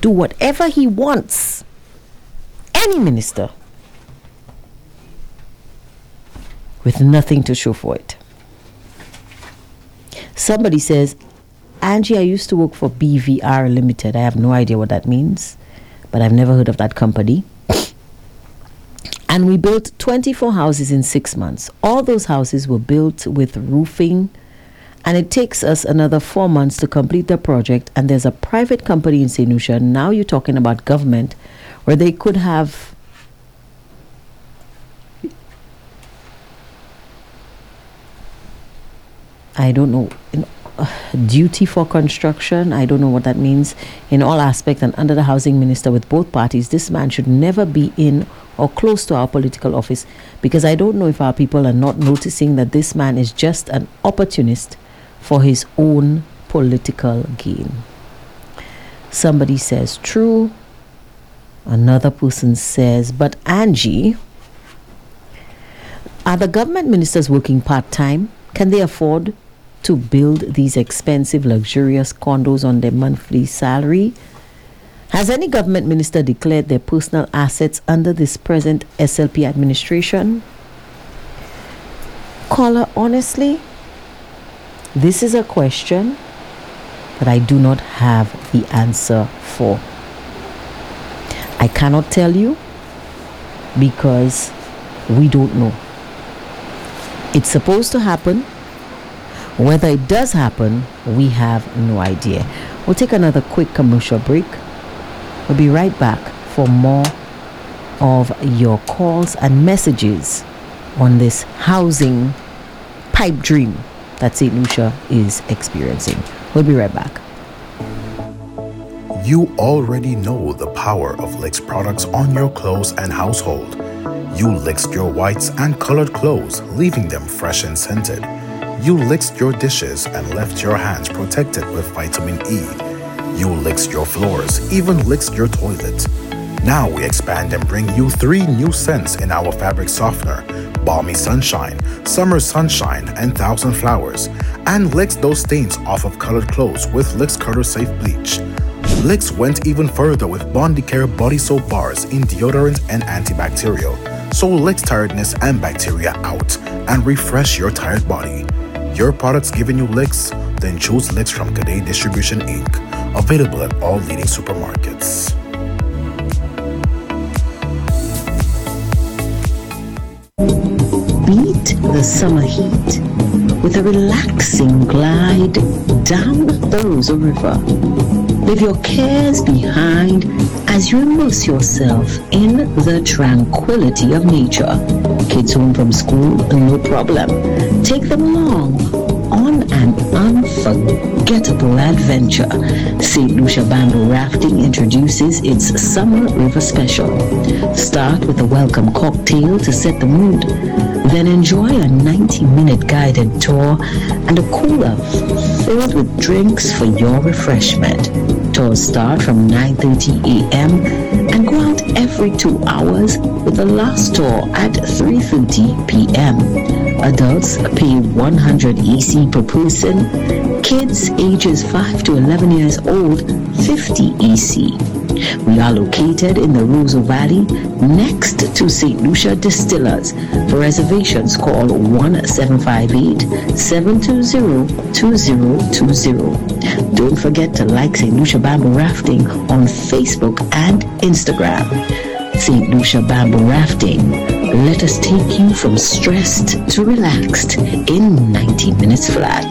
do whatever he wants. Any minister. With nothing to show for it. Somebody says, Angie, I used to work for BVR Limited. I have no idea what that means, but I've never heard of that company. And we built 24 houses in 6 months. All those houses were built with roofing, and it takes us another 4 months to complete the project. And there's a private company in St. Lucia. Now you're talking about government, where they could have I don't know, duty for construction. I don't know what that means in all aspects. And under the housing minister with both parties, this man should never be in or close to our political office, because I don't know if our people are not noticing that this man is just an opportunist for his own political gain. Somebody says true. Another person says, but Angie, are the government ministers working part-time? Can they afford to build these expensive, luxurious condos on their monthly salary? Has any government minister declared their personal assets under this present SLP administration? Caller, honestly, this is a question that I do not have the answer for. I cannot tell you because we don't know. It's supposed to happen. Whether it does happen, we have no idea. We'll take another quick commercial break. We'll be right back for more of your calls and messages on this housing pipe dream that St. Lucia is experiencing. We'll be right back. You already know the power of Licks products on your clothes and household. You licked your whites and colored clothes, leaving them fresh and scented. You licked your dishes and left your hands protected with vitamin E. You licked your floors, even licked your toilet. Now we expand and bring you 3 new scents in our fabric softener: Balmy Sunshine, Summer Sunshine, and Thousand Flowers. And licks those stains off of colored clothes with Licks Color Safe Bleach. Licks went even further with Bondicare body soap bars in deodorant and antibacterial. So Licks tiredness and bacteria out and refresh your tired body. Your products giving you licks? Then choose Licks from Cadet Distribution Inc. Available at all leading supermarkets. Beat the summer heat with a relaxing glide down the Rosa River. Leave your cares behind as you immerse yourself in the tranquility of nature. Kids home from school, no problem. Take them along on an unforgettable adventure. St. Lucia Bamboo Rafting introduces its Summer River Special. Start with a welcome cocktail to set the mood. Then enjoy a 90-minute guided tour and a cooler filled with drinks for your refreshment. Tours start from 9:30 a.m. and go out every 2 hours, with the last tour at 3:30 p.m. Adults pay 100 EC per person. Kids ages 5 to 11 years old, 50 EC. We are located in the Roseau Valley, next to St. Lucia Distillers. For reservations, call 1-758-720-2020. Don't forget to like St. Lucia Bamboo Rafting on Facebook and Instagram. St. Lucia Bamboo Rafting. Let us take you from stressed to relaxed in 90 minutes flat.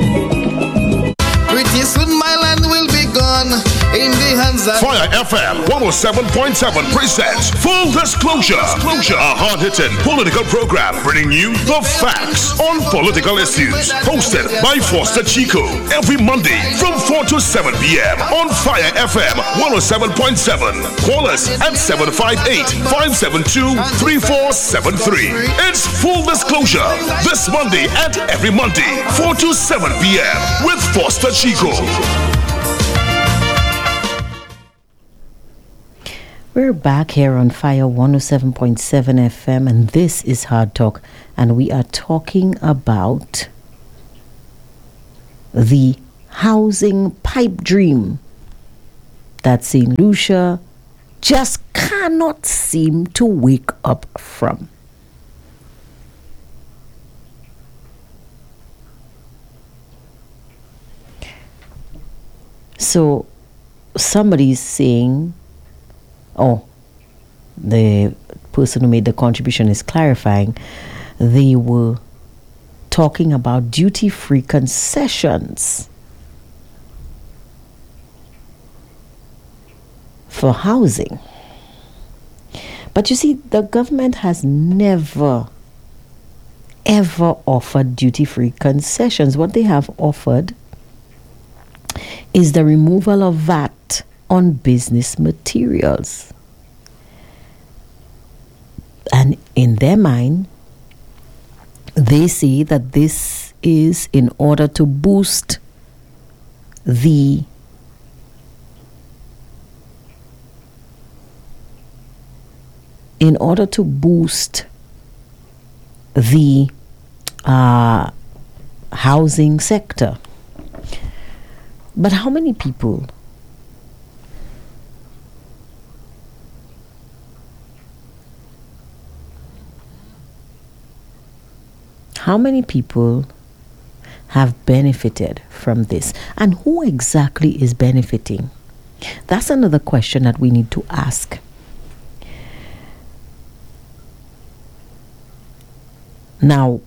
Pretty soon my land will be gone in the hands of Fire FM 107.7 presents Full Disclosure, a hard-hitting political program bringing you the facts on political issues. Hosted by Foster Chico every Monday from 4 to 7 p.m. on Fire FM 107.7. Call us at 758-572-3473. It's Full Disclosure this Monday and every Monday 4 to 7 p.m. with Foster Chico. We're back here on Fire 107.7 FM, and this is Hard Talk, and we are talking about the housing pipe dream that St. Lucia just cannot seem to wake up from. So somebody's saying, the person who made the contribution is clarifying, they were talking about duty-free concessions for housing. But you see, the government has never, ever offered duty-free concessions. What they have offered is the removal of VAT on business materials. And in their mind, they say that this is in order to boost the housing sector. But how many people have benefited from this? And who exactly is benefiting? That's another question that we need to ask. Now,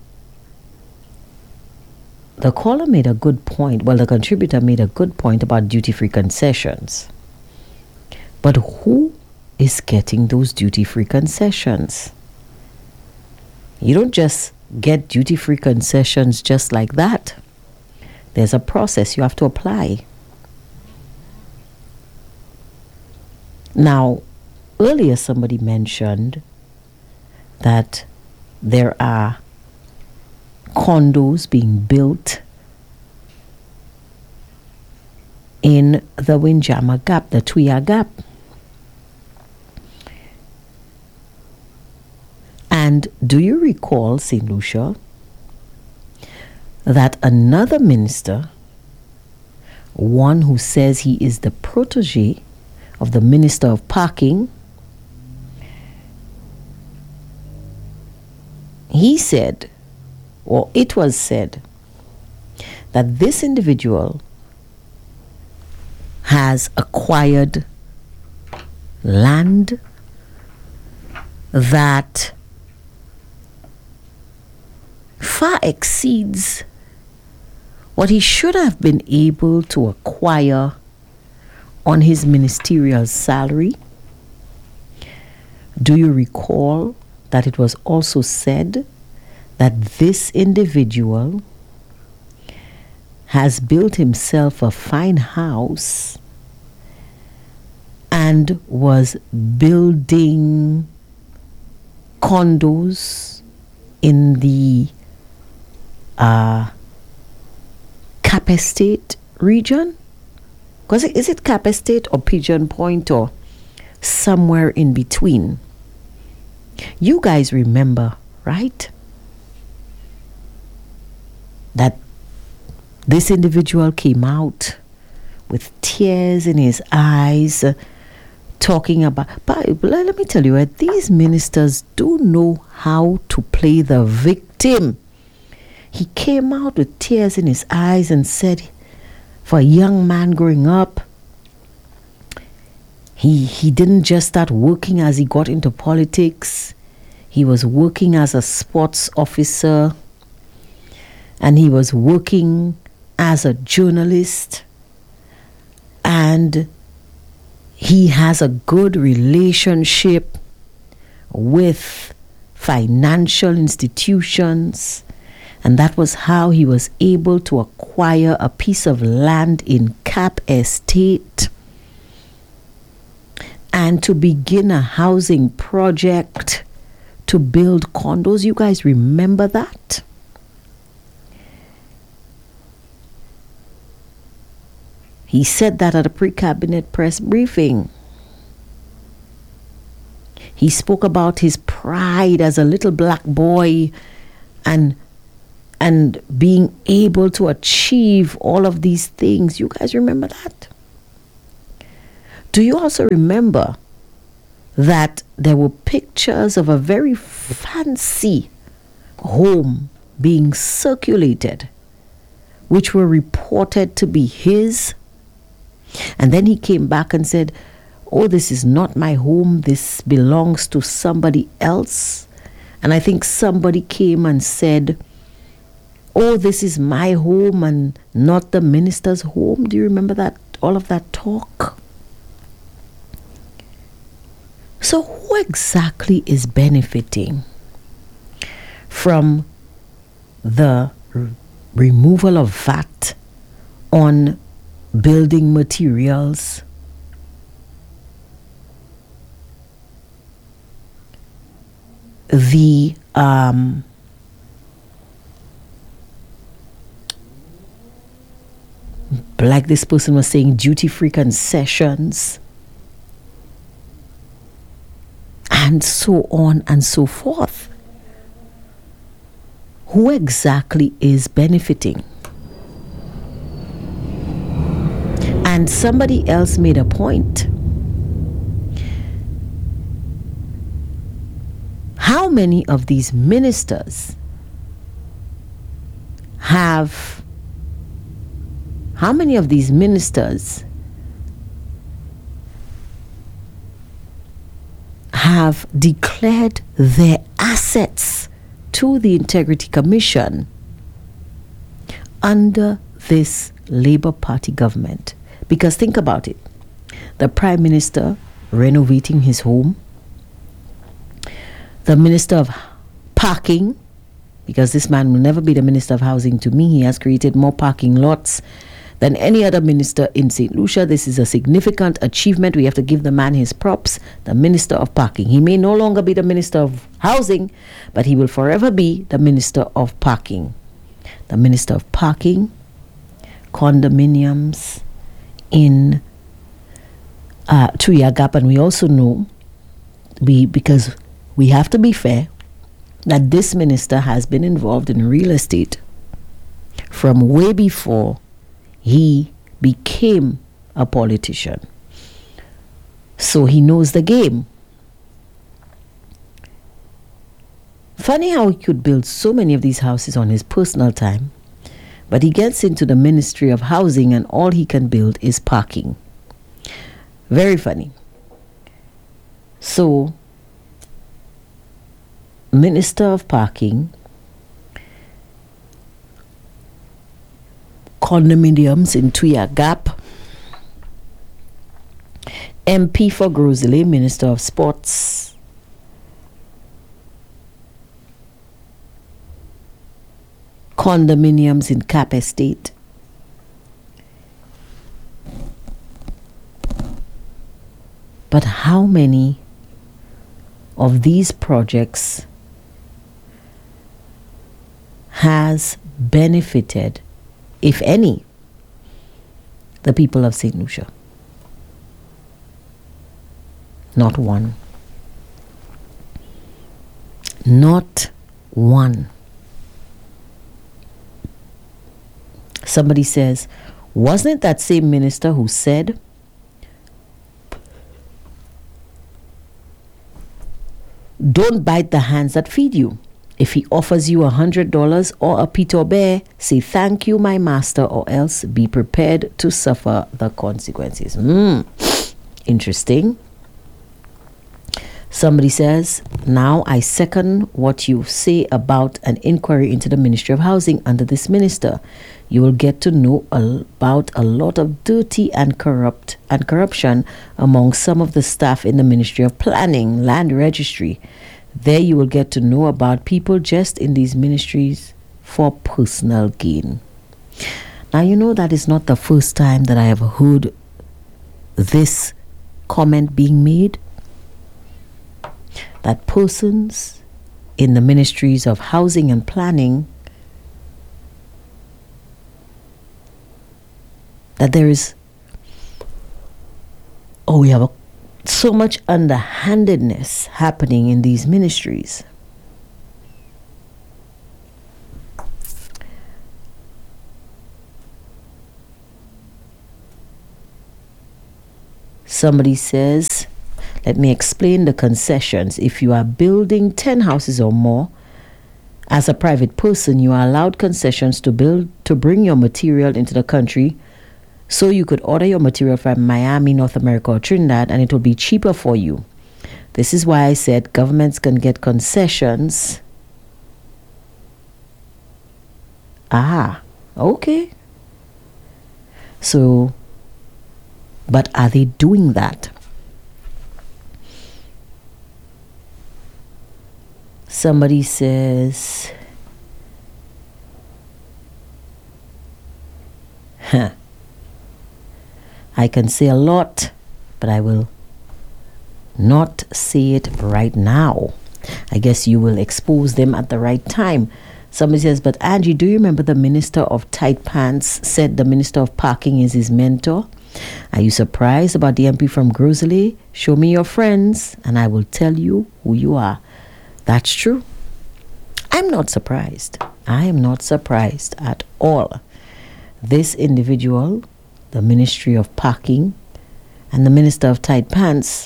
the caller made a good point. Well, the contributor made a good point about duty-free concessions. But who is getting those duty-free concessions? You don't just get duty-free concessions just like that. There's a process you have to apply. Now, earlier somebody mentioned that there are condos being built in the Windjammer Gap, the Tuya Gap. And do you recall, St. Lucia, that another minister, one who says he is the protege of the Minister of Parking, he said, or it was said, that this individual has acquired land that far exceeds what he should have been able to acquire on his ministerial salary. Do you recall that it was also said that this individual has built himself a fine house and was building condos in the Cap Estate region? Because is it Cap Estate or Pigeon Point or somewhere in between? You guys remember, right? That this individual came out with tears in his eyes, talking about, but let me tell you, these ministers do know how to play the victim. He came out with tears in his eyes and said, for a young man growing up, he didn't just start working as he got into politics. He was working as a sports officer, and he was working as a journalist, and he has a good relationship with financial institutions, and that was how he was able to acquire a piece of land in Cap Estate and to begin a housing project to build condos. You guys remember that? He said that at a pre-cabinet press briefing. He spoke about his pride as a little black boy and being able to achieve all of these things. You guys remember that? Do you also remember that there were pictures of a very fancy home being circulated, which were reported to be his? And then he came back and said, oh, this is not my home, this belongs to somebody else. And I think somebody came and said, oh, this is my home and not the minister's home. Do you remember that? All of that talk? So who exactly is benefiting from the removal of VAT on building materials? The like this person was saying, duty-free concessions, and so on and so forth. Who exactly is benefiting? And somebody else made a point. How many of these ministers have declared their assets to the Integrity Commission under this Labour Party government? Because think about it. The Prime Minister renovating his home, the Minister of Parking, because this man will never be the Minister of Housing to me. He has created more parking lots than any other minister in St. Lucia. This is a significant achievement. We have to give the man his props. The Minister of Parking. He may no longer be the Minister of Housing, but he will forever be the Minister of Parking. The Minister of Parking, condominiums in Tuya Gap. And we also know, because we have to be fair, that this minister has been involved in real estate from way before he became a politician. So he knows the game. Funny how he could build so many of these houses on his personal time, but he gets into the Ministry of Housing and all he can build is parking. Very funny. So, Minister of Parking, condominiums in Tuya Gap, MP for Grosile, Minister of Sports, condominiums in Cap Estate, but how many of these projects has benefited, if any, the people of St. Lucia? Not one. Not one. Somebody says, wasn't it that same minister who said, don't bite the hands that feed you? If he offers you $100 or a Peter Bear, say thank you, my master, or else be prepared to suffer the consequences. Interesting. Somebody says, now I second what you say about an inquiry into the Ministry of Housing under this minister. You will get to know about a lot of dirty and corruption among some of the staff in the Ministry of Planning, Land Registry. There you will get to know about people just in these ministries for personal gain. Now, you know that is not the first time that I have heard this comment being made, that persons in the ministries of housing and planning, that there is, we have so much underhandedness happening in these ministries. Somebody says, let me explain the concessions. If you are building 10 houses or more, as a private person, you are allowed concessions to bring your material into the country, so you could order your material from Miami, North America, or Trinidad, and it will be cheaper for you. This is why I said governments can get concessions. Okay. So, but are they doing that? Somebody says, I can say a lot, but I will not say it right now. I guess you will expose them at the right time. Somebody says, but Angie, do you remember the Minister of Tight Pants said the Minister of Parking is his mentor? Are you surprised about the MP from Grosley? Show me your friends and I will tell you who you are. That's true. I'm not surprised. I am not surprised at all. This individual, the Ministry of Parking and the Minister of Tight Pants,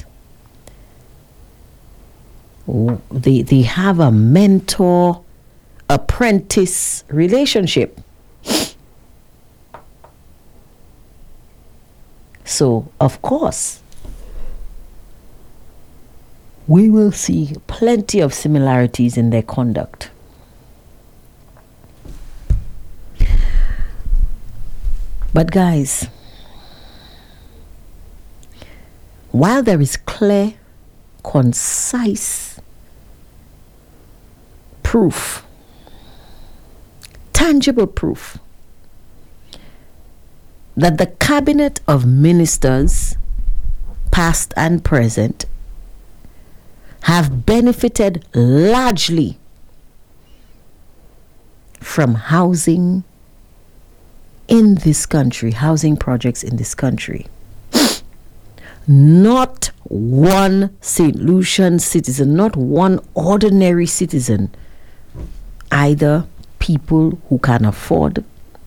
they have a mentor-apprentice relationship. So, of course, we will see plenty of similarities in their conduct. But guys, while there is clear, concise proof, tangible proof, that the cabinet of ministers, past and present, have benefited largely from housing in this country, housing projects in this country. Not one St. Lucian citizen, not one ordinary citizen, either people who can afford,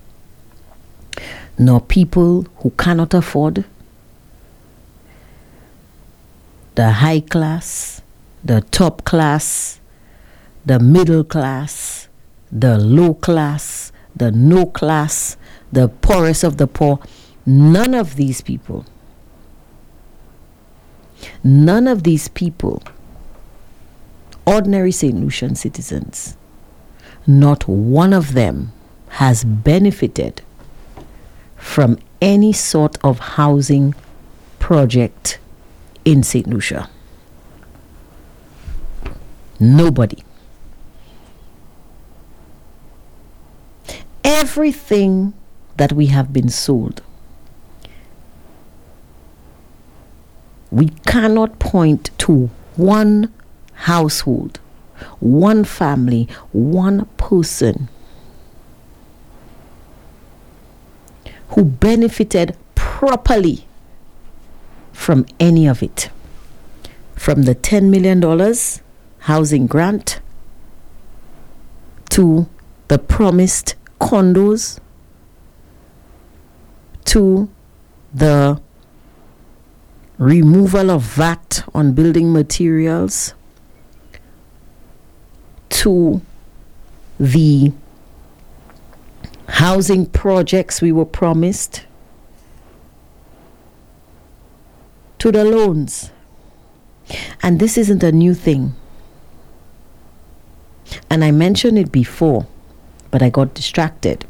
nor people who cannot afford, the high class, the top class, the middle class, the low class, the no class, the poorest of the poor. None of these people, ordinary St. Lucian citizens, not one of them has benefited from any sort of housing project in St. Lucia. Nobody. Everything that we have been sold, we cannot point to one household, one family, one person who benefited properly from any of it. From the $10 million housing grant to the promised condos to the removal of VAT on building materials to the housing projects we were promised to the loans. And this isn't a new thing. And I mentioned it before, but I got distracted.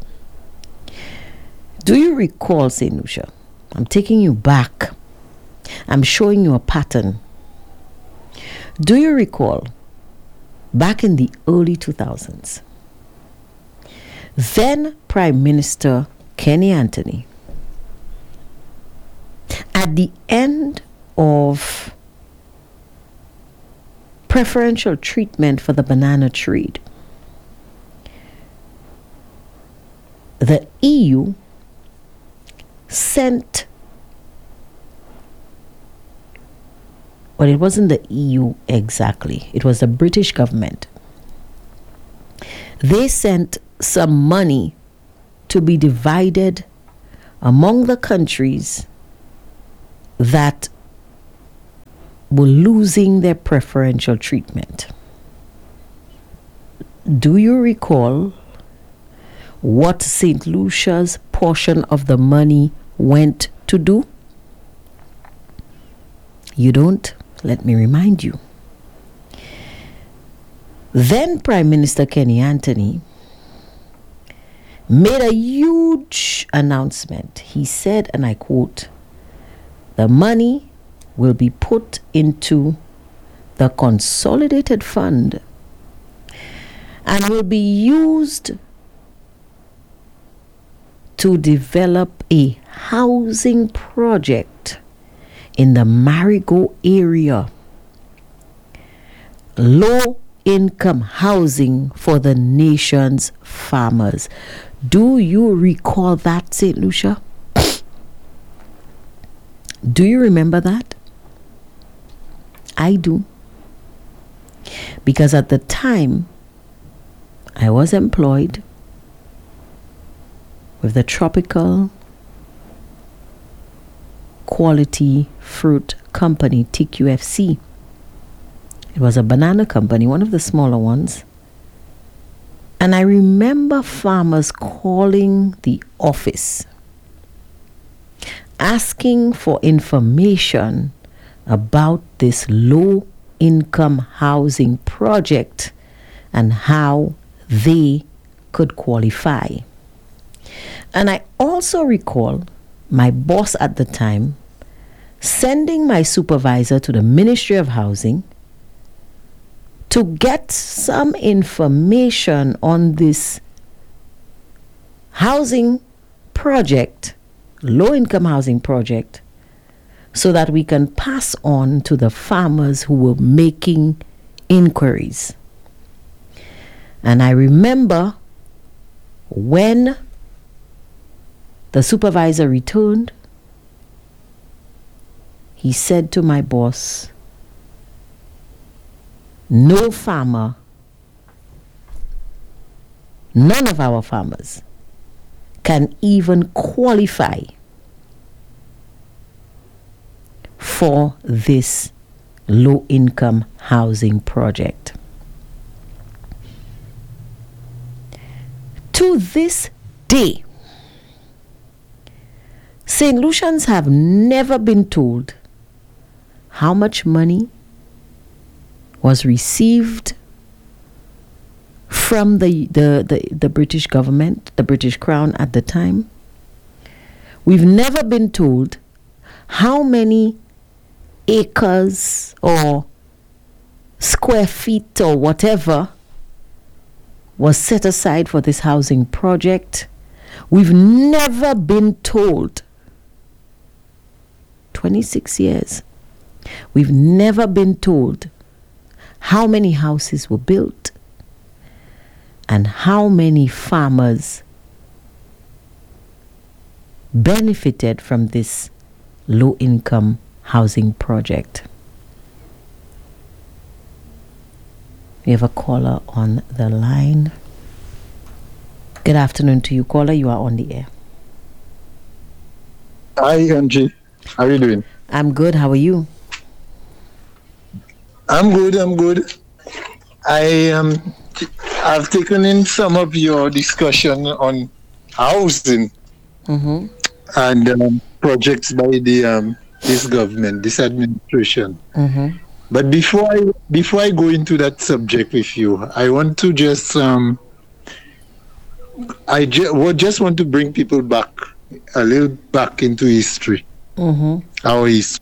Do you recall, St. Lucia? I'm taking you back. I'm showing you a pattern. Do you recall, back in the early 2000s, then Prime Minister Kenny Anthony, at the end of preferential treatment for the banana trade, the EU sent, well, it wasn't the EU exactly, it was the British government. They sent some money to be divided among the countries that were losing their preferential treatment. Do you recall what St. Lucia's portion of the money went to do? You don't? Let me remind you. Then Prime Minister Kenny Anthony made a huge announcement. He said, and I quote, "The money will be put into the consolidated fund and will be used to develop a housing project in the Marigot area. Low-income housing for the nation's farmers." Do you recall that, St. Lucia? Do you remember that? I do. Because at the time, I was employed with the Tropical Quality Fruit Company, TQFC. It was a banana company, one of the smaller ones. And I remember farmers calling the office, asking for information about this low-income housing project and how they could qualify. And I also recall my boss at the time sending my supervisor to the Ministry of Housing to get some information on this housing project, low-income housing project, so that we can pass on to the farmers who were making inquiries. And I remember when the supervisor returned, he said to my boss, "No farmer, none of our farmers can even qualify for this low-income housing project." To this day, St. Lucians have never been told how much money was received from the British government, the British Crown at the time. We've never been told how many acres or square feet or whatever was set aside for this housing project. We've never been told. 26 years. We've never been told how many houses were built and how many farmers benefited from this low-income housing project. We have a caller on the line. Good afternoon to you, caller. You are on the air. Hi, Angie. How are you doing? I'm good. How are you? I'm good. I've taken in some of your discussion on housing and projects by the this government, this administration. But before I go into that subject with you, I want to just just want to bring people back a little back into history. Our history.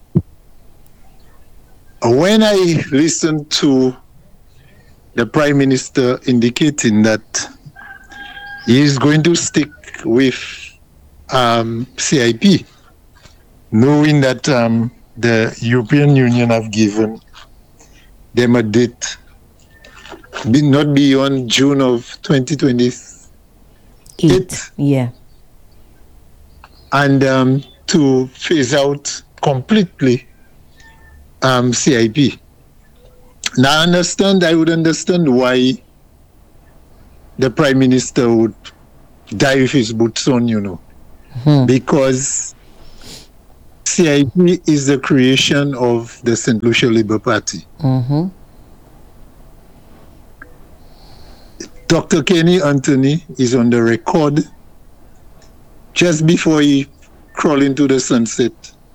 When I listened to the Prime Minister indicating that he is going to stick with CIP, knowing that the European Union have given them a date not beyond June of 2028. Yeah. And to phase out completely CIP. Now I would understand why the Prime Minister would die with his boots on, because CIP is the creation of the St. Lucia Labour Party. Mm-hmm. Dr. Kenny Anthony is on the record just before he crawled into the sunset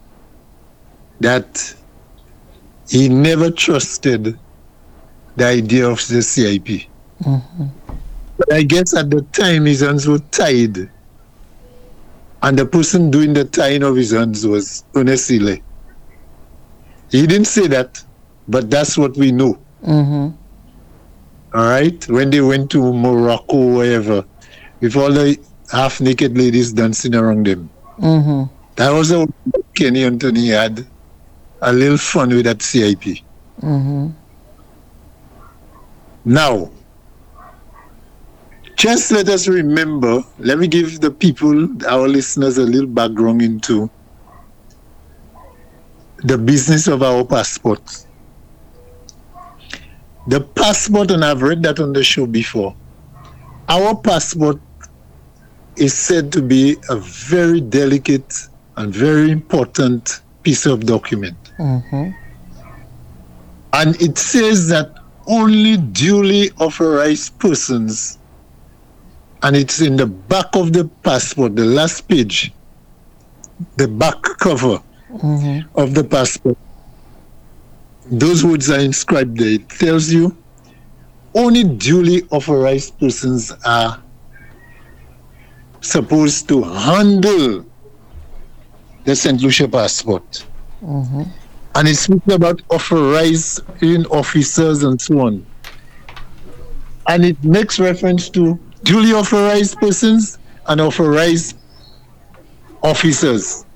that he never trusted the idea of the CIP. Mm-hmm. But I guess at the time his hands were tied, and the person doing the tying of his hands was Onesile. He didn't say that, but that's what we know. Mm-hmm. All right? When they went to Morocco or wherever, with all the half-naked ladies dancing around them. Mm-hmm. That was how Kenny Anthony had a little fun with that CIP. Mm-hmm. Now, just let us remember, let me give the people, our listeners, a little background into the business of our passports. The passport, and I've read that on the show before, our passport is said to be a very delicate and very important piece of document. Mm-hmm. And it says that only duly authorized persons, and it's in the back of the passport, the last page, the back cover of the passport. Those words are inscribed there. It tells you only duly authorized persons are supposed to handle the St. Lucia passport. Mm-hmm. And it speaks about authorizing officers and so on. And it makes reference to duly authorized persons and authorized officers,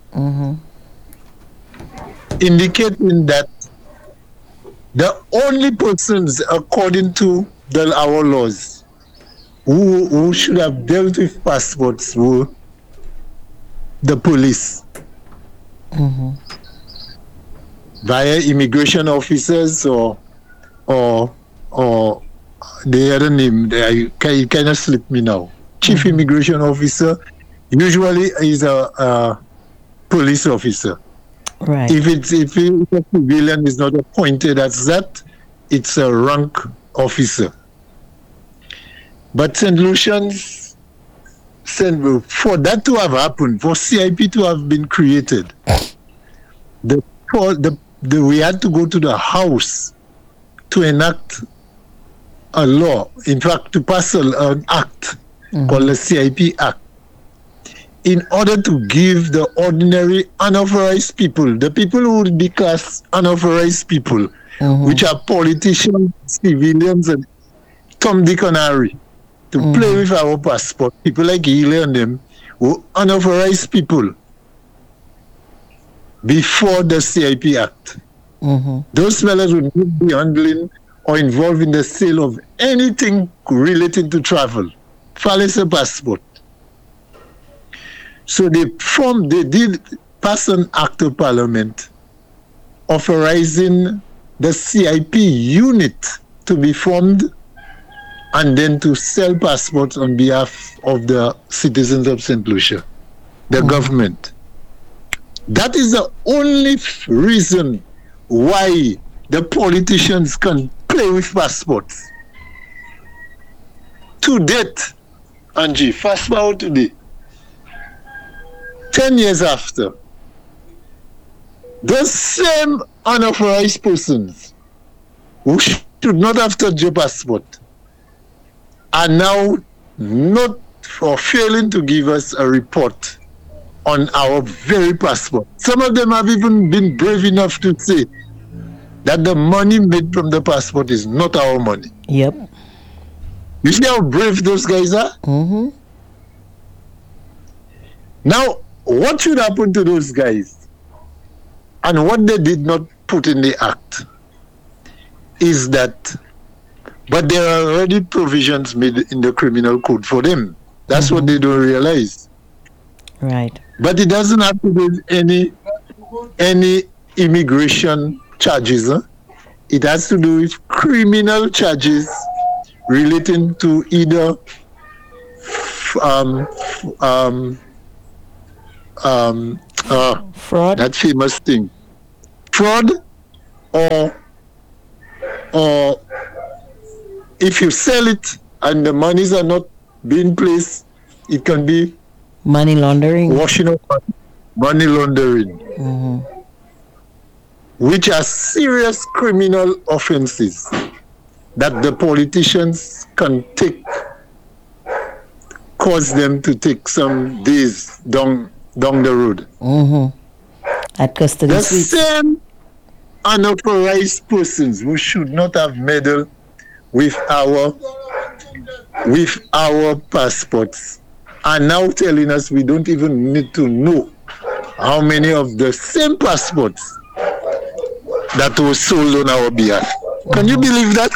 indicating that the only persons, according to our laws, who should have dealt with passports were the police. Via immigration officers or the other name, it kind of slipped me now. Chief immigration officer usually is a police officer. Right. If a civilian is not appointed as that, it's a rank officer. But St. Lucians, for that to have happened, for CIP to have been created, we had to go to the House to enact a law, in fact, to pass an act called the CIP Act, in order to give the ordinary unauthorized people, the people who would be classed unauthorized people, which are politicians, civilians, and Tom, Dick, and Harry, to play with our passport. People like Healy and them were unauthorized people before the CIP Act. Those fellows would not be handling or involved in the sale of anything related to travel. File a passport. So they did pass an act of parliament authorizing the CIP unit to be formed and then to sell passports on behalf of the citizens of St. Lucia, the government. That is the only reason why the politicians can play with passports. To date, Angie, fast forward today, 10 years after, those same unauthorized persons who should not have touched your passport are now not for failing to give us a report on our very passport. Some of them have even been brave enough to say that the money made from the passport is not our money. Yep. You see how brave those guys are? Now, what should happen to those guys and what they did not put in the act is that, but there are already provisions made in the criminal code for them. That's what they don't realize. Right. But it doesn't have to do with any immigration charges. It has to do with criminal charges relating to either Fraud? that famous thing. Fraud, or if you sell it and the monies are not being placed, it can be Money laundering? washing of money laundering, which are serious criminal offenses that the politicians can cause them to take some days down the road. At custody The suite. same unauthorized persons who should not have meddled with our passports are now telling us we don't even need to know how many of the same passports that were sold on our behalf. Can you believe that?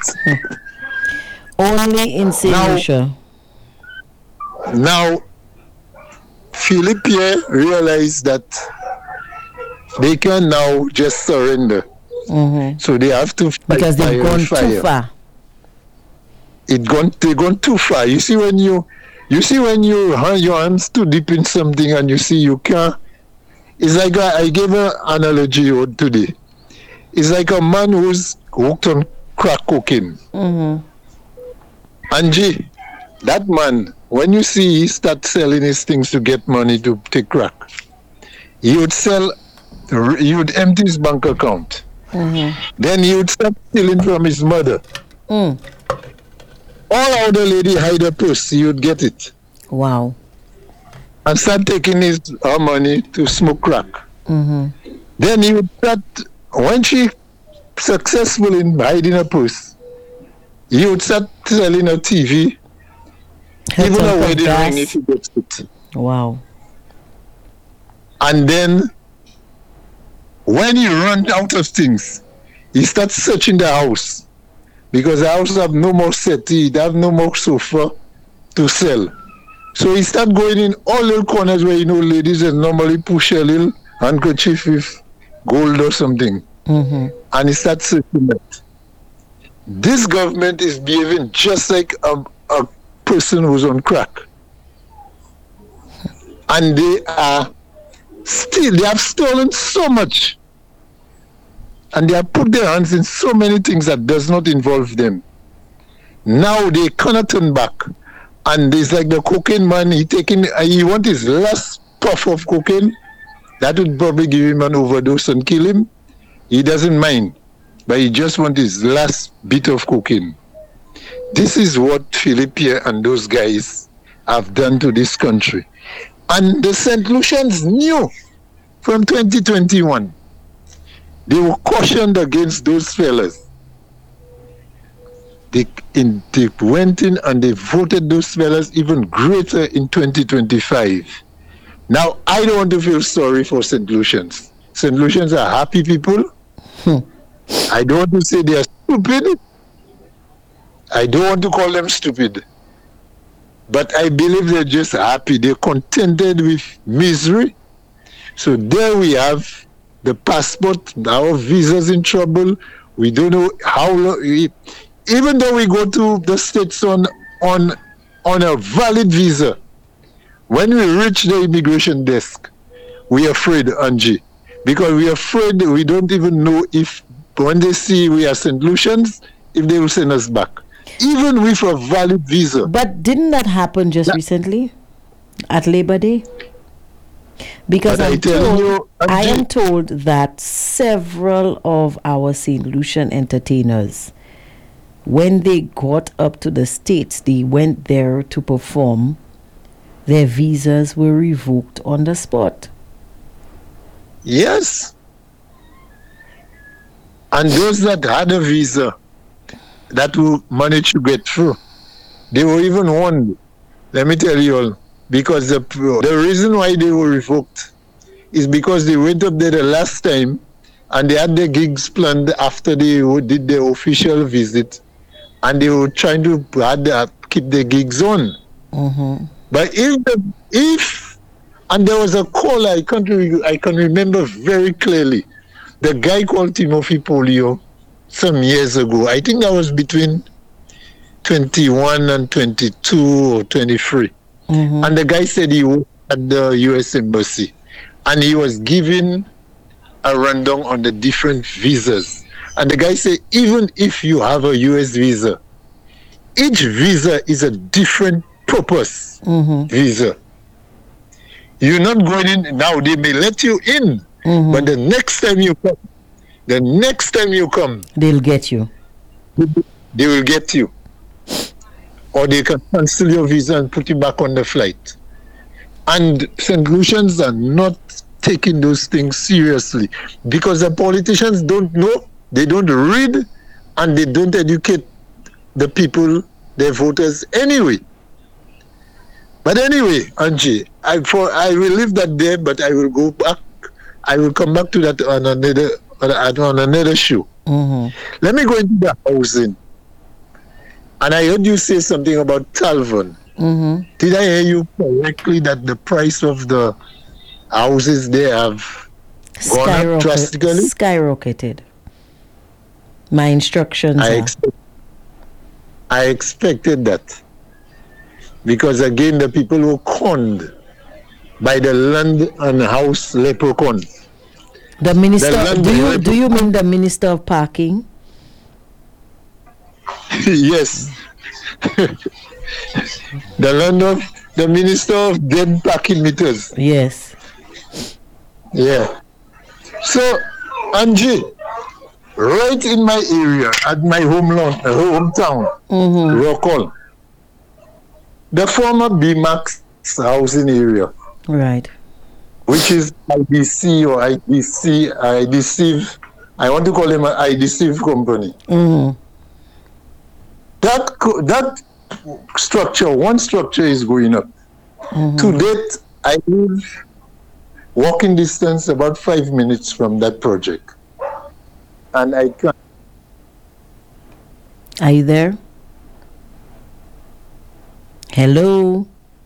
Only in St. Lucia. Now, Philippe Pierre realized that they can now just surrender. So they have to fight Because they've fire gone and fire. too far. They've gone too far. You see when you have your hands too deep in something and you see you can't. It's like I gave an analogy today. It's like a man who's hooked on crack cocaine. Angie, that man, when you see he start selling his things to get money to take crack, he would empty his bank account. Then he would start stealing from his mother. All how the lady hide her purse, he would get it. Wow. And start taking her money to smoke crack. Then he would start, when she successful in hiding her purse, he would start selling her TV, even a wedding ring if he gets it. Wow. And then, when he runs out of things, he starts searching the house. Because the house have no more settee, they have no more sofa to sell. So he start going in all little corners where ladies that normally push a little handkerchief with gold or something. And he starts searching it. This government is behaving just like a person who's on crack. And they have stolen so much. And they have put their hands in so many things that does not involve them. Now they cannot turn back. And it's like the cocaine man, he want his last puff of cocaine. That would probably give him an overdose and kill him. He doesn't mind. But he just want his last bit of cocaine. This is what Philippe Pierre and those guys have done to this country. And the St. Lucians knew from 2021. They were cautioned against those fellas. They went in and they voted those fellas even greater in 2025. Now, I don't want to feel sorry for St. Lucians. St. Lucians are happy people. I don't want to say they are stupid. I don't want to call them stupid. But I believe they're just happy. They're contented with misery. So there we have the passport, our visa's in trouble. We don't know how long. Even though we go to the States on a valid visa, when we reach the immigration desk, we're afraid, Angie. Because we're afraid we don't even know if, when they see we are St. Lucians, if they will send us back. Even with a valid visa. But didn't that happen just recently? At Labor Day? Because I am told that several of our St. Lucian entertainers, when they got up to the States, they went there to perform, their visas were revoked on the spot. Yes. And those that had a visa that will manage to get through, they were even warned. Let me tell you all, because the reason why they were revoked is because they went up there the last time and they had their gigs planned after they did their official visit, and they were trying to keep their gigs on. But if and there was a caller, I can remember very clearly, the guy called Timothy Polio some years ago. I think that was between 21 and 22 or 23. And the guy said he worked at the U.S. Embassy. And he was giving a rundown on the different visas. And the guy said, even if you have a US visa, each visa is a different purpose visa. You're not going in now, they may let you in, but the next time you come, they'll get you. They will get you. Or they can cancel your visa and put you back on the flight. And St. Lucians are not taking those things seriously because the politicians don't know, they don't read, and they don't educate the people, their voters anyway. But anyway, Angie, I will leave that there, but I will go back. I will come back to that on another show. Let me go into the housing. And I heard you say something about Talvon. Did I hear you correctly that the price of the houses there have gone up drastically? Skyrocketed. My instructions I expected that. Because again, the people were conned by the land and house leprechaun. The minister, do you mean the Minister of Parking? Yes. The Minister of Dead Parking Meters. Yes. Yeah. So, Angie, right in my area, at my hometown, Rockall, the former BMAX housing area. Right. Which is IDC or IDC, I want to call him an IDC company. That structure, one structure is going up. To date, I live walking distance about 5 minutes from that project. And I can't. Are you there? Hello?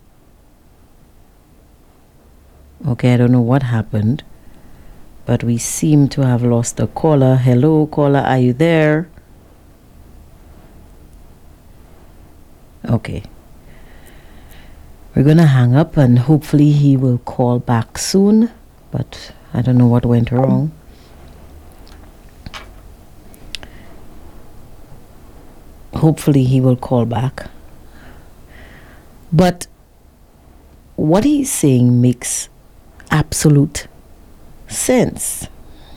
Okay, I don't know what happened, but we seem to have lost a caller. Hello, caller, are you there? Okay. We're going to hang up and hopefully he will call back soon, but I don't know what went wrong. Hopefully he will call back. But what he's saying makes absolute sense.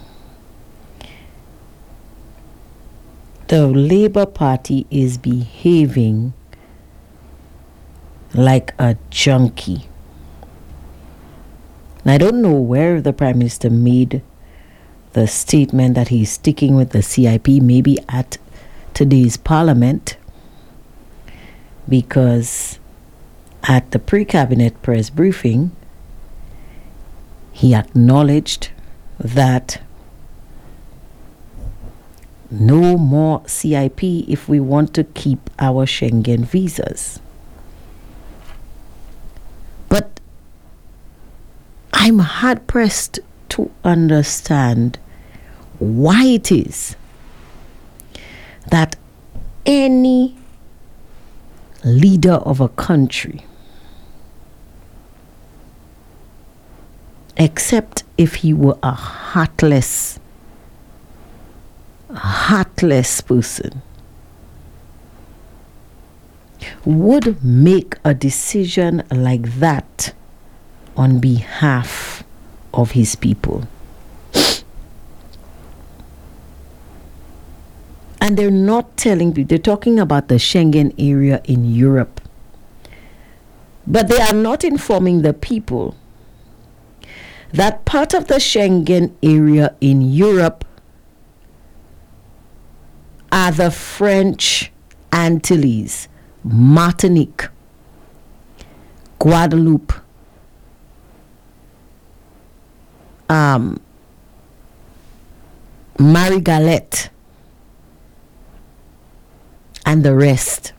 The Labour Party is behaving like a junkie. And I don't know where the Prime Minister made the statement that he's sticking with the CIP, maybe at today's Parliament, because at the pre-cabinet press briefing, he acknowledged that no more CIP if we want to keep our Schengen visas. But I'm hard-pressed to understand why it is that any leader of a country, except if he were a heartless person, would make a decision like that on behalf of his people. And they're not telling people, they're talking about the Schengen area in Europe. But they are not informing the people that part of the Schengen area in Europe are the French Antilles, Martinique, Guadeloupe, Marie-Galette, and the rest.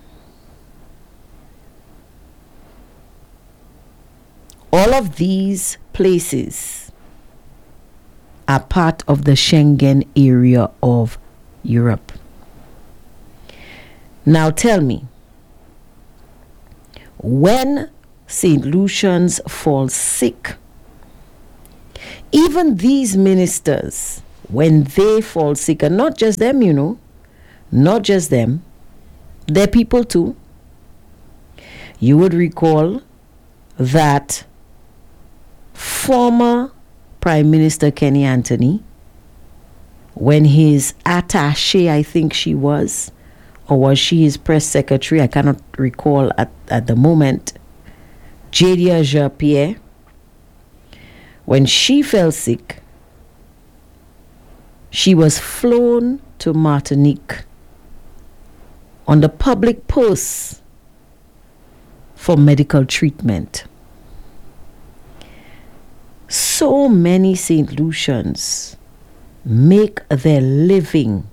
All of these places are part of the Schengen area of Europe. Now tell me, when St. Lucians fall sick Even these ministers, when they fall sick, and not just them, not just them, they're people too. You would recall that former Prime Minister Kenny Anthony, when his attaché, I think she was, or was she his press secretary, I cannot recall at the moment, Jadia Jean-Pierre, when she fell sick, she was flown to Martinique on the public purse for medical treatment. So many St. Lucians make their living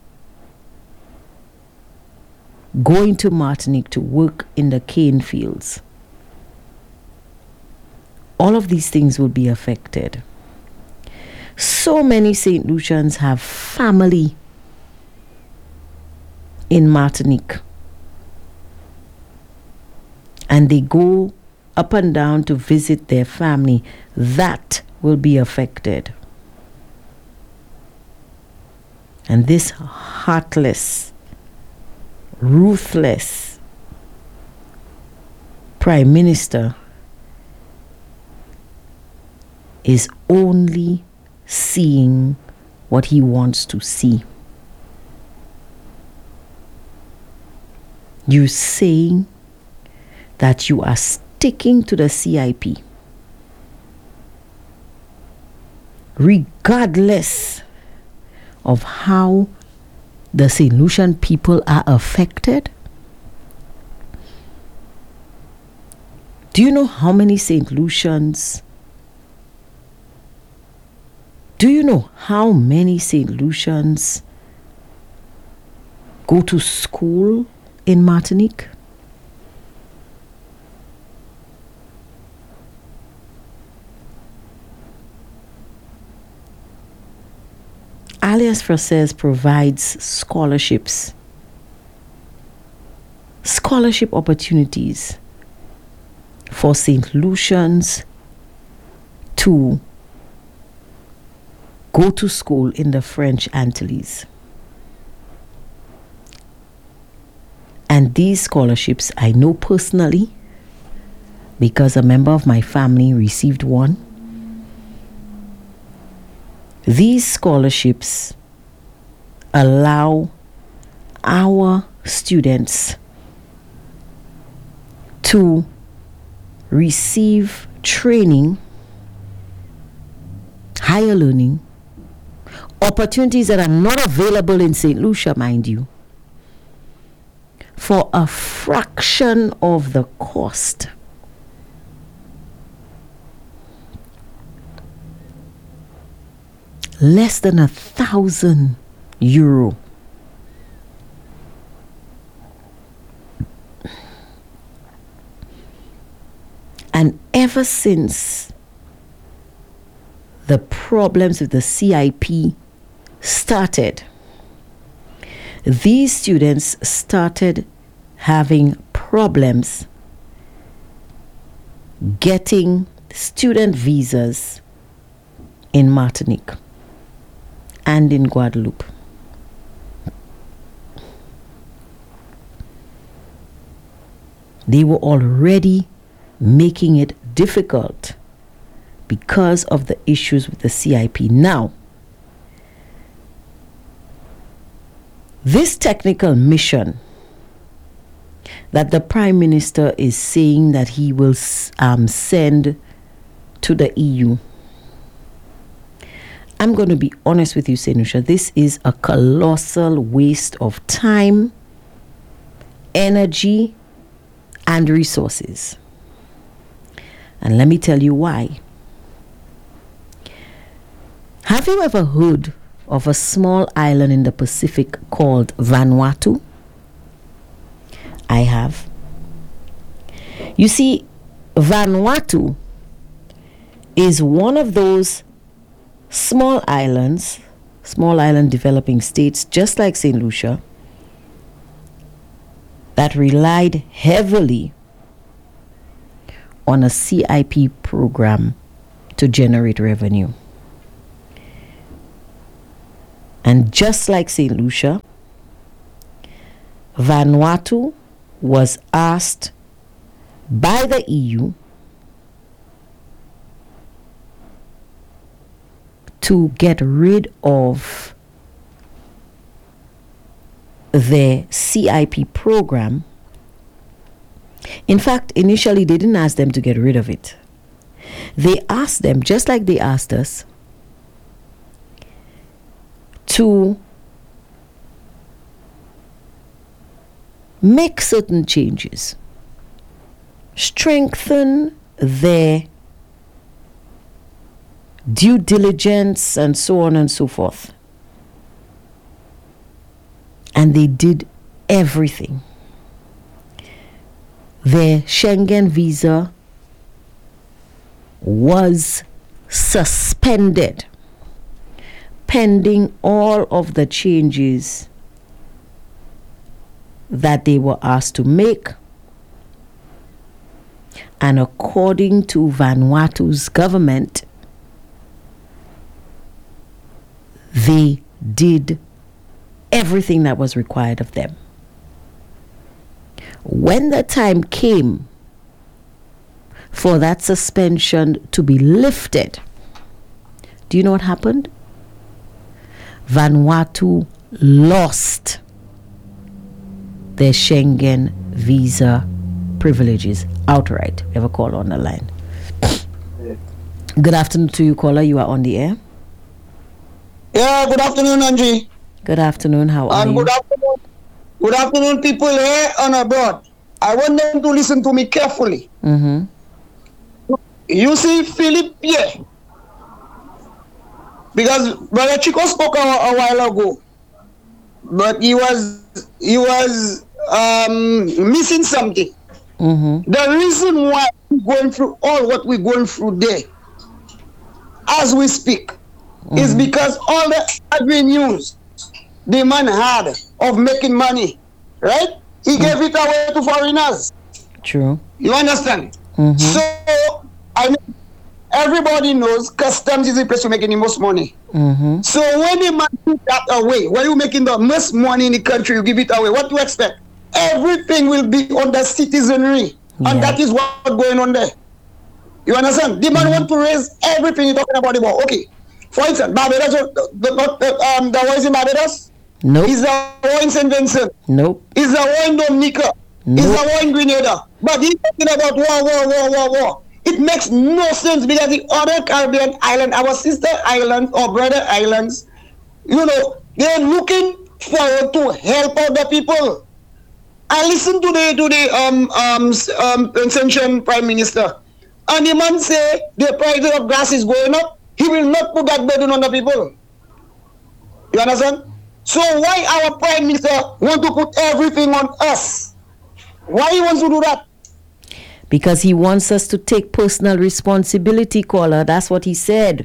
going to Martinique to work in the cane fields. All of these things will be affected. So many St. Lucians have family in Martinique, and they go up and down to visit their family. That will be affected. And this heartless, ruthless Prime Minister is only seeing what he wants to see. You're saying that you are sticking to the CIP regardless of how the St. Lucian people are affected. Do you know how many St. Lucians? Do you know how many St. Lucians go to school in Martinique? Alliance Française provides scholarships, scholarship opportunities for St. Lucians to go to school in the French Antilles. And these scholarships I know personally because a member of my family received one. These scholarships allow our students to receive training, higher learning, opportunities that are not available in St. Lucia, mind you, for a fraction of the cost. Less than €1,000. And ever since the problems with the CIP started, these students started having problems getting student visas in Martinique and in Guadeloupe. They were already making it difficult because of the issues with the CIP. Now, this technical mission that the Prime Minister is saying that he will send to the EU, I'm going to be honest with you, St. Lucia, this is a colossal waste of time, energy, and resources. And let me tell you why. Have you ever heard of a small island in the Pacific called Vanuatu? I have. You see, Vanuatu is one of those small island developing states, just like St. Lucia, that relied heavily on a CIP program to generate revenue. And just like St. Lucia, Vanuatu was asked by the EU to get rid of their CIP program. In fact, initially they didn't ask them to get rid of it. They asked them, just like they asked us, to make certain changes, strengthen their due diligence, and so on and so forth. And they did everything. Their Schengen visa was suspended pending all of the changes that they were asked to make. And according to Vanuatu's government, they did everything that was required of them. When the time came for that suspension to be lifted, do you know what happened? Vanuatu lost their Schengen visa privileges outright. We have a caller on the line. Good afternoon to you, caller. You are on the air. Yeah, good afternoon, Angie. Good afternoon. How are you? Good afternoon, people here and abroad. I want them to listen to me carefully. Mm-hmm. You see, Philip Pierre, because Brother Chico spoke a while ago, but he was missing something. Mm-hmm. The reason why we're going through all what we're going through there, as we speak, is because all the avenues the man had of making money, right? He gave it away to foreigners. True. You understand? Mm-hmm. So, I know everybody knows customs is the place to make the most money. Mm-hmm. So when the man took that away, when you're making the most money in the country, you give it away, what do you expect? Everything will be under citizenry. Yeah. And that is what's going on there. You understand? The man want to raise everything you're talking about. Okay. For instance, Barbados, the war is in Barbados? Nope. Is the war in St. Vincent? Nope. Is the war in Dominica? Nope. Is the war in Grenada? But he's talking about war. It makes no sense because the other Caribbean islands, our sister islands or brother islands, you know, they're looking forward to help out the people. I listened to the Ascension Prime Minister, and the man say the price of gas is going up. He will not put that burden on the people. You understand? So why our Prime Minister want to put everything on us? Why he wants to do that? Because he wants us to take personal responsibility, caller. That's what he said.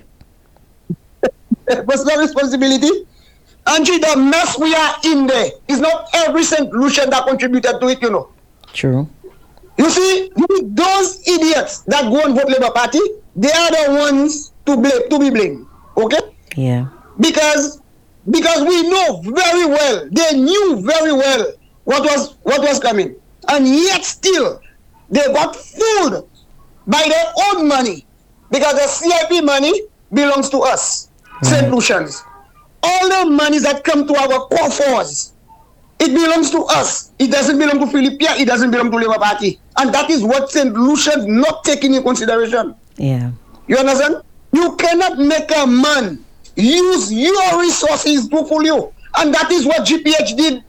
Personal responsibility? Angie, the mess we are in there is not every St. Lucian that contributed to it, you know. True. You see, those idiots that go and vote Labour Party, they are the ones to be blamed. Okay? Yeah. Because we know very well, they knew very well what was coming. And yet still, they got fooled by their own money. Because the CIP money belongs to us, St. Lucians. All the monies that come to our coffers, it belongs to us. It doesn't belong to Philip Pierre, it doesn't belong to Labour Party. And that is what St. Lucians not taking in consideration. Yeah. You understand? You cannot make a man use your resources to fool you. And that is what GPH did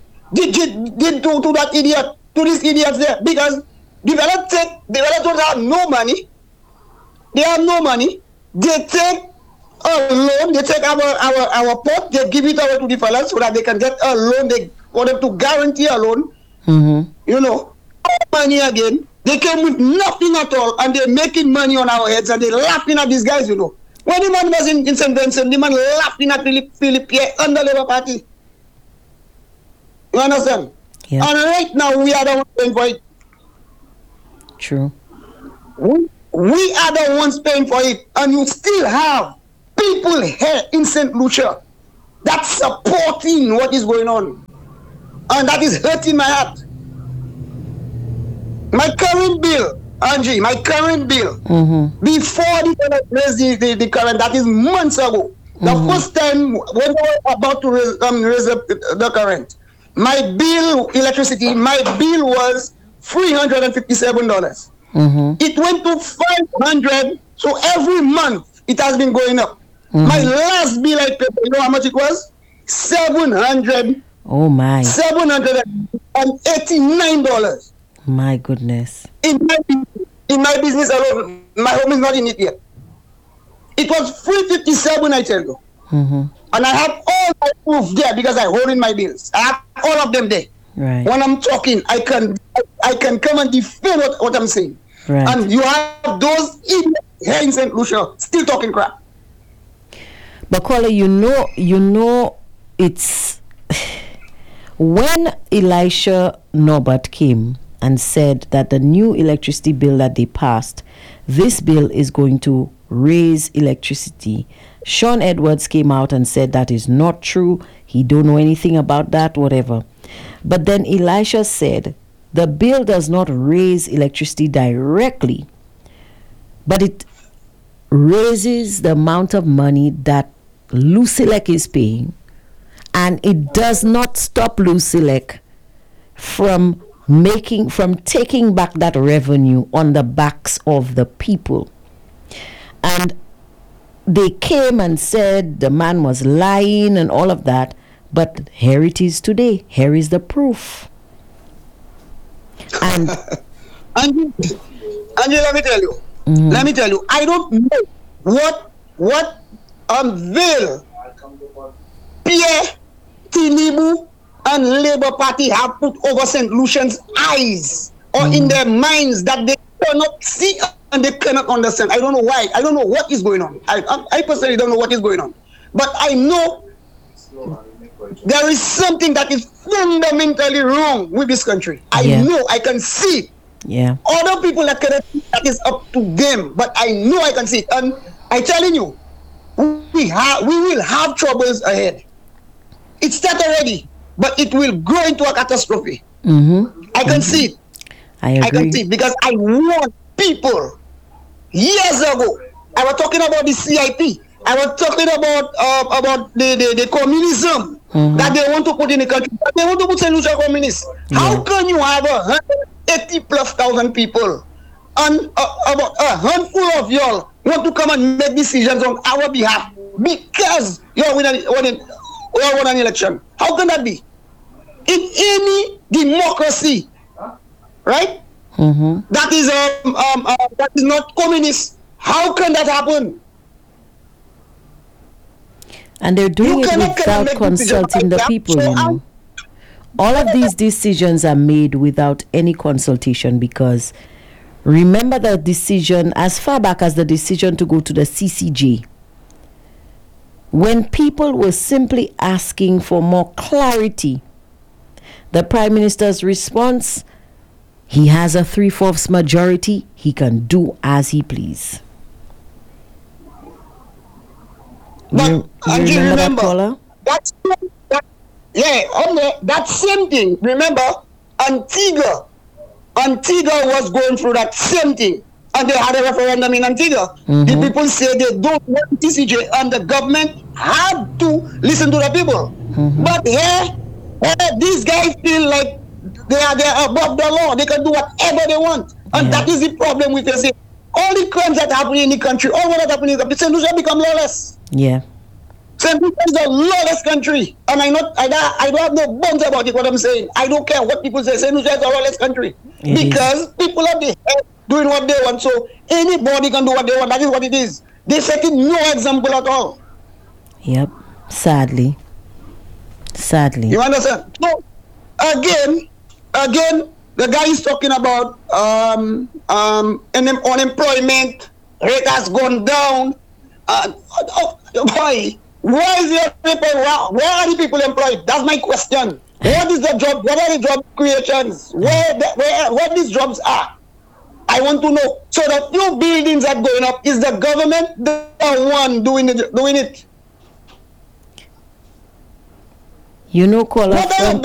to that idiot, to these idiots there. Because developers don't have no money. They have no money. They take a loan, they take our pot, they give it away to the fellas so that they can get a loan, they want them to guarantee a loan. Mm-hmm. You know, money again. They came with nothing at all and they're making money on our heads and they're laughing at these guys, you know. When the man was in St. Vincent, the man laughing at Philip Pierre and the Labour Party. You understand? Yeah. And right now we are the ones paying for it. True. We are the ones paying for it. And you still have people here in St. Lucia that's supporting what is going on. And that is hurting my heart. My current bill, Angie, before the current, that is months ago. The first time when I was about to raise the current, my bill, electricity, was $357. It went to $500, so every month it has been going up. My last bill I paid, you know how much it was? $700. Oh my. $789. My goodness. In my business alone, my home is not in it yet. It was $357, I tell you. And I have all my proof there because I hold in my bills. I have all of them there. Right. When I'm talking, I can come and defend what I'm saying. Right. And you have those idiots here in St. Lucia still talking crap. But Kola, you know it's when Elisha Norbert came and said that the new electricity bill that they passed, this bill is going to raise electricity. Sean Edwards came out and said that is not true. He don't know anything about that, whatever. But then Elisha said the bill does not raise electricity directly, but it raises the amount of money that Lusilek is paying, and it does not stop Lusilek from taking back that revenue on the backs of the people. And they came and said the man was lying and all of that, but here it is today. Here is the proof. And Angie, let me tell you. I don't know what veil Pierre Tinubu and Labour Party have put over St. Lucian's eyes or in their minds that they cannot see and they cannot understand. I don't know why. I don't know what is going on. I personally don't know what is going on. But I know there is something that is fundamentally wrong with this country. I know, I can see it. Yeah. Other people that cannot see, that is up to them. But I know I can see it. And I'm telling you, we will have troubles ahead. It started already, but it will grow into a catastrophe. I can see it. I agree. I can see it because I warned people years ago. I was talking about the CIP. I was talking about the communism that they want to put in the country. They want to put St. Lucia communist. How can you have 180,000+ people and about a handful of y'all want to come and make decisions on our behalf because you're winning an election? How can that be? In any democracy, right? That is not communist. How can that happen? And they're doing it without consulting the people, you know. All of these decisions are made without any consultation because remember the decision as far back as the decision to go to the CCJ. When people were simply asking for more clarity, the Prime Minister's response, he has a 3/4 majority, he can do as he please. But you remember that same thing. Remember, Antigua was going through that same thing, and they had a referendum in Antigua. The people say they don't want TCJ, and the government had to listen to the people. But here, these guys feel like they are above the law. They can do whatever they want, and that is the problem with us. All the crimes that happen in the country, all what happened in the country, St. Lucia become lawless. Yeah. St. Lucia is a lawless country, and I don't have no bones about it. What I'm saying, I don't care what people say. St. Lucia is a lawless country because people are the head doing what they want. So anybody can do what they want. That is what it is. They set it no example at all. Yep. Sadly. You understand? So again, the guy is talking about unemployment rate has gone down. Why is the people? Where are the people employed? That's my question. What is the job? What are the job creations? Where these jobs are? I want to know. So the few buildings that are going up, is the government the one doing it? You know, caller from